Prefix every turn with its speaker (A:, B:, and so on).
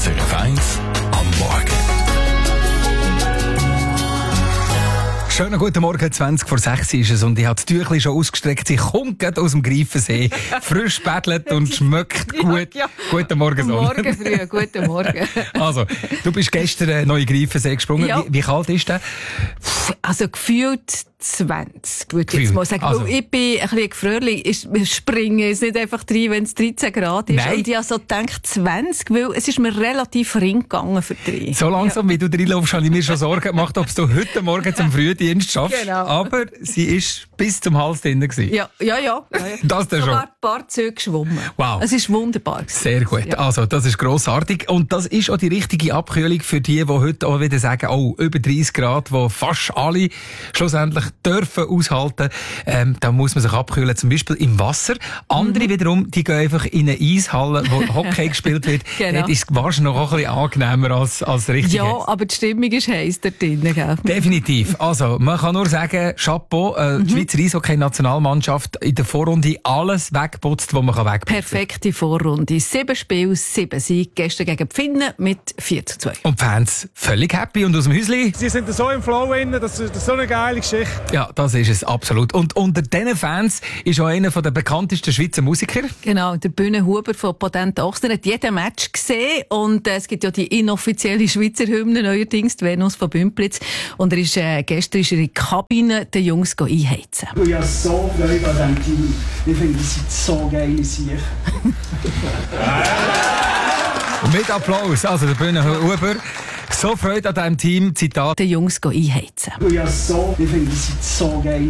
A: SRF 1 am Morgen.
B: Schönen guten Morgen, 20 vor 6 ist es und ich habe das Tüchlein schon ausgestreckt. Sie kommt gerade aus dem Greifensee, frisch bettelt und schmeckt gut.
C: Ja.
B: Guten Morgen, Sonne.
C: Morgen früh, guten Morgen.
B: Also, du bist gestern neu in den Greifensee gesprungen.
C: Ja.
B: Wie kalt ist der?
C: Also gefühlt 20, würde ich jetzt mal sagen.
B: Also.
C: Weil ich bin ein bisschen gefröhlich. Wir springen jetzt nicht einfach rein, wenn es 13 Grad ist.
B: Nein.
C: Und ich habe so gedacht 20, weil es ist mir relativ ring gegangen für 3.
B: So langsam, wie du reinlaufst, habe ich mir schon Sorgen gemacht, ob du heute Morgen zum Frühdienst schaffst.
C: Genau.
B: Aber sie ist bis zum Hals drin gewesen.
C: Ja.
B: Das dann schon.
C: Sogar ein paar Züge geschwommen.
B: Wow.
C: Es ist wunderbar.
B: Sehr gut.
C: Ja.
B: Also, das ist grossartig. Und das ist auch die richtige Abkühlung für die heute auch wieder sagen, oh, über 30 Grad, wo fast alle schlussendlich dürfen aushalten. Da muss man sich abkühlen, zum Beispiel im Wasser. Andere wiederum, die gehen einfach in eine Eishalle, wo Hockey gespielt wird.
C: Genau.
B: Dort ist es wahrscheinlich noch ein bisschen angenehmer als richtig.
C: Ja, aber die Stimmung ist heiß dort drinnen, gell?
B: Definitiv. Also, man kann nur sagen, Chapeau, die Schweizer Eishockey-Nationalmannschaft in der Vorrunde alles weggeputzt, was man wegputzen kann.
C: Perfekte Vorrunde. 7 Spiele, 7 Siege. Gestern gegen die Finnen mit 4:2.
B: Und die Fans völlig happy und aus dem Häuschen.
D: Sie sind so im Flow drin, das ist so eine geile Geschichte.
B: Ja, das ist es, absolut. Und unter diesen Fans ist auch einer der bekanntesten Schweizer Musiker.
C: Genau, der Bühne Huber von Patent Ochsner hat jeden Match gesehen und es gibt ja die inoffizielle Schweizer Hymne neuerdings, die Venus von Bümplitz. Und gestern ist er in die Kabine den Jungs einheizen.
E: Ich habe so Freude an diesem Team. Ich finde, das sind so geile Sicher.
B: Mit Applaus, also der Bühne Huber. So Freude an diesem Team, Zitat.
C: Den Jungs einheizen.
E: Ich finde, das sind so geile